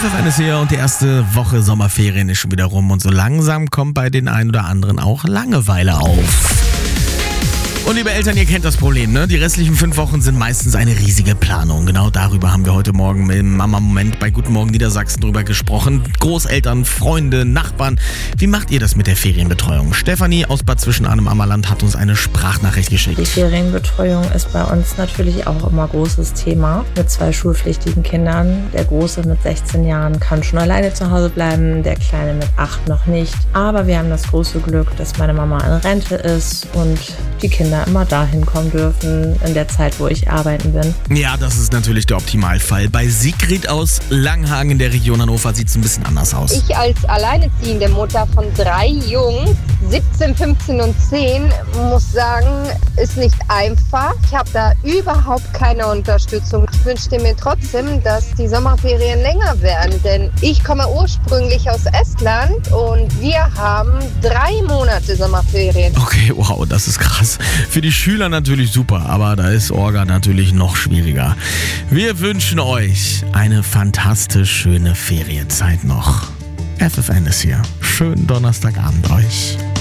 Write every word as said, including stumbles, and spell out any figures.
F F N ist hier und die erste Woche Sommerferien ist schon wieder rum und so langsam kommt bei den einen oder anderen auch Langeweile auf. Und liebe Eltern, ihr kennt das Problem, ne? Die restlichen fünf Wochen sind meistens eine riesige Planung. Genau darüber haben wir heute Morgen im Mama-Moment bei Guten Morgen Niedersachsen drüber gesprochen. Großeltern, Freunde, Nachbarn. Wie macht ihr das mit der Ferienbetreuung? Stefanie aus Bad Zwischenahn im Ammerland hat uns eine Sprachnachricht geschickt. Die Ferienbetreuung ist bei uns natürlich auch immer großes Thema. Mit zwei schulpflichtigen Kindern. Der Große mit sechzehn Jahren kann schon alleine zu Hause bleiben, der Kleine mit acht noch nicht. Aber wir haben das große Glück, dass meine Mama in Rente ist und die Kinder immer dahin kommen dürfen in der Zeit, wo ich arbeiten bin. Ja, das ist natürlich der Optimalfall. Bei Sigrid aus Langhagen in der Region Hannover sieht es ein bisschen anders aus. Ich als alleinerziehende Mutter von drei Jungs, siebzehn, fünfzehn und zehn, muss sagen, ist nicht einfach. Ich habe da überhaupt keine Unterstützung. Ich wünschte mir trotzdem, dass die Sommerferien länger werden, denn ich komme ursprünglich aus Estland und wir haben drei Monate Sommerferien. Okay, wow, das ist krass. Für die Schüler natürlich super, aber da ist Orga natürlich noch schwieriger. Wir wünschen euch eine fantastisch schöne Ferienzeit noch. F F N ist hier. Schönen Donnerstagabend euch.